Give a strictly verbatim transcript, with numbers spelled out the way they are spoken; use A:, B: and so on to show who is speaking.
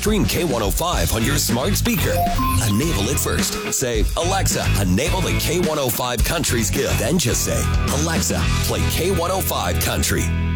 A: Stream K one oh five on your smart speaker. Enable it first. Say, Alexa, enable the K one oh five Country skill. Then just say, Alexa, play K one oh five Country.